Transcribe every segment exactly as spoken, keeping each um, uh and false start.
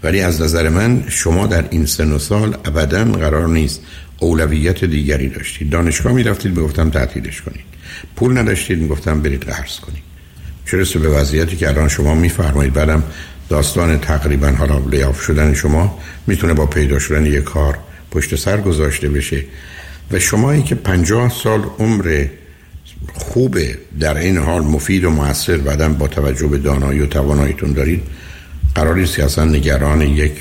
ولی از نظر من شما در این سن و سال ابداً قرار نیست اولویت دیگری داشتید. دانشگاه میرفتید بگفتم تعطیلش کنید، پول نداشتید میگفتم برید قرض کنید. چه رسه به وضعیتی که الان شما میفرمایید بعدم داستان تقریبا حالا لیاف شدن شما میتونه با پیدا شدن یک کار پشت سر گذاشته بشه و شمایی که پنجاه سال عمر خوبه در این حال مفید و مؤثر بعدم با توجه به دانایی و تواناییتون دارید، قراری سیاست نگران یک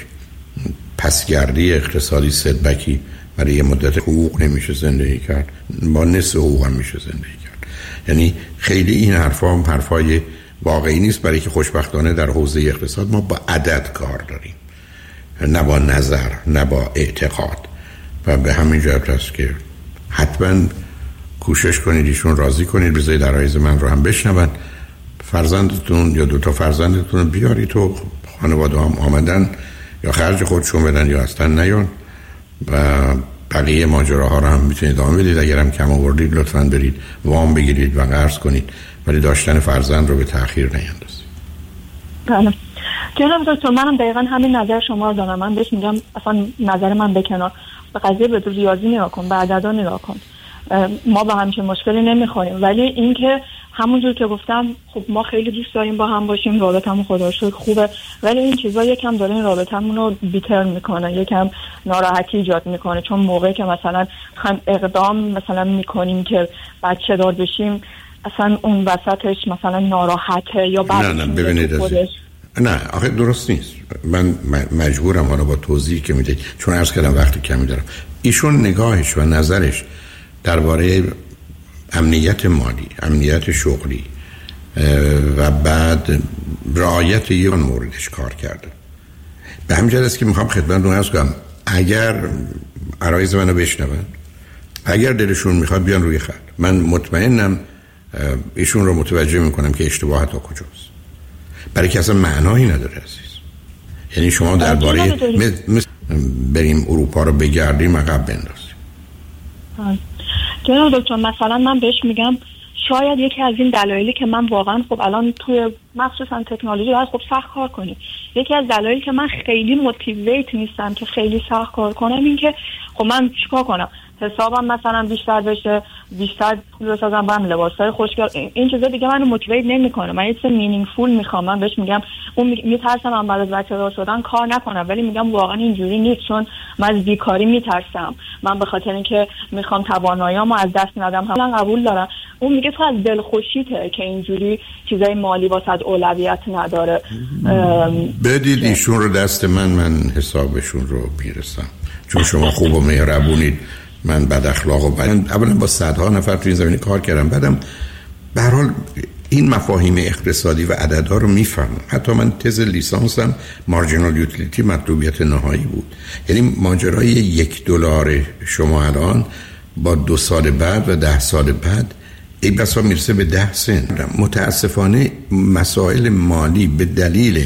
پسگردی اقتصادی سدبکی برای یه مدت حقوق نمیشه زندگی کرد، با نصف حقوق هم میشه زندگی کرد. یعنی خیلی این حرفا هم حرفای واقعی نیست، برای که خوشبختانه در حوزه اقتصاد ما با عدد کار داریم، نه با نظر، نه با اعتقاد. و به همین جهت است که حتما کوشش کنید ایشون راضی کنید، بذارید درایز من رو هم بشنون، فرزندتون یا دوتا فرزندتون رو بیارید تو خانواده هم آمدن یا خرج خودشون بدن یا اصلا نیان و بقیه ماجراها رو هم میتونید ادامه بدید. اگرم کم آوردید لطفاً برید وام بگیرید و قرض کنید، ولی داشتن فرزند رو به تأخیر نیندازید. بله جناب دکتر، منم دقیقاً همین نظر شما رو دارم. من بهش میگم اصلا نظر من به کنار، به قضیه به ریاضی نگاه کن، به عددا نگاه کن. ما با همچین مشکلی نمیخوریم، ولی اینکه همونجور که گفتم خب ما خیلی دوست داریم با هم باشیم، رابطمون خدا رو شکر خوبه، ولی این چیزا یکم داره این رابطمون رو بیتر میکنه، یکم ناراحتی ایجاد میکنه. چون موقعی که مثلا هم اقدام مثلا میکنیم که بچه دار بشیم، اصلا اون وسطش مثلا ناراحته یا بعد نه نه ببینید خودش. نه آخه درست نیست. من مجبورم حالا با توضیحی که میدید، چون عرض کردم وقتی کمی دارم. ایشون نگاهش و نظرش درباره امنیت مالی، امنیت شغلی و بعد رعایت یه موردش کار کرده. به همین جهت است که میخوام خدمتتون عرض کنم اگر عرایز منو بشنون، اگر دلشون میخواد بیان روی خط، من مطمئنم ایشون رو متوجه میکنم که اشتباهات کجاست، برای که اصلا معنایی نداره عزیز. یعنی شما درباره مثل بریم اروپا رو بگردیم عقب بندازیم. جناب دکتر مثلا من بهش میگم شاید یکی از این دلایلی که من واقعا خب الان توی مخصوصا تکنولوژی باید خب سخت کار کنیم، یکی از دلایلی که من خیلی موتیویت نیستم که خیلی سخت کار کنم این که خب من چیکار کنم حسابم مثلا بیشتر بشه، بیشتر پول بسازم، برم لباسای خوشگل، این چیزا دیگه منو موتیویت نمیکنه. من یه چیز مینینگفول میخوام. من بهش میگم اون میترسم من بعد از بچه‌دار شدن کار نکنم، ولی میگم واقعا اینجوری نیست، چون من از بیکاری میترسم. من به خاطر اینکه میخوام تواناییامو از دست ندم هم قبول دارم. اون میگه تو از دلخوشیته که اینجوری چیزای مالی واسه اولویت نداره. بدید ایشون رو دست من، من حسابشون رو میرسم، چون شما خوب و مهربونید. من بد اخلاق و بد اولا با صدها نفر تو این زمینه کار کردم، بعدم به هر حال این مفاهیم اقتصادی و عددها رو میفهمم. حتی من تز لیسانسم مارجینال یوتیلیتی مطلوبیت نهایی بود. یعنی ماجرای یک دلار شما الان با دو سال بعد و ده سال بعد ای بسا میرسه به ده سنت. متاسفانه مسائل مالی به دلیل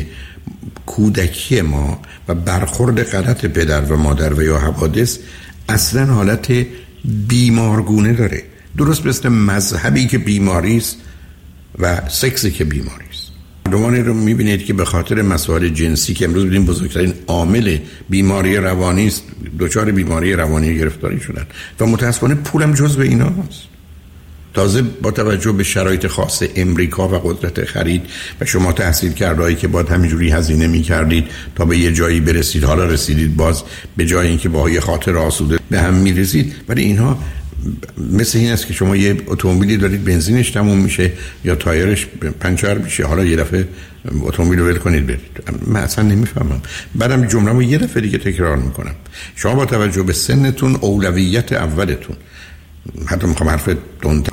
کودکی ما و برخورد غلط پدر و مادر و یا حوادث اصلا حالت بیمارگونه داره. درست مثل مذهبی که بیماری است و سکسی که بیماری است. مردمانی رو میبینید که به خاطر مسائل جنسی که امروز ببینیم بزرگترین عامل بیماری روانی است، دچار بیماری روانی گرفتاری شدن و متاسفانه پولم جزو اینا هست. تازه با توجه به شرایط خاص امریکا و قدرت خرید و شما تحصیل کردهایی که باید همینجوری هزینه می‌کردید تا به یه جایی برسید، حالا رسیدید باز به جایی اینکه با یه خاطر آسوده به هم می‌رسید. ولی اینها مثل این است که شما یه اتومبیلی دارید بنزینش تموم میشه یا تایرش پنچر میشه، حالا یه دفعه اتومبیل رو ول کنید برید. من اصلا نمیفهمم. بعدم جمله‌مو یه دفعه دیگه تکرار میکنم. شما با توجه به سنتون اولویت اولتون، حتی میخوام حرف دونت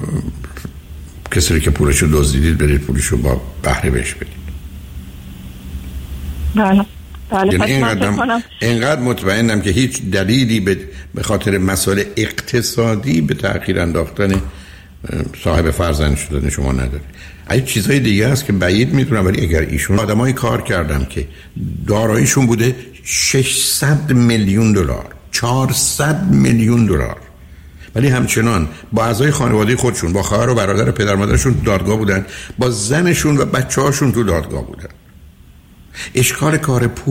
کسی که پولشو دزدیدید برید پولشو با بهره بهش بدید. بله بله. یعنی اینقدر, اینقدر مطمئنم که هیچ دلیلی به خاطر مسائل اقتصادی به تأخیر انداختن صاحب فرزند شدن شما نداره. این چیزهای دیگه هست که بعید میدونم، ولی اگر ایشون آدمایی کار کردم که داراییشون بوده ششصد میلیون دلار، چهارصد میلیون دلار، ولی همچنان با اعضای خانواده خودشون، با خواهر و برادر پدر مادرشون دادگاه بودن، با زنشون و بچه‌هاشون تو دادگاه بودن. اشکال کار پول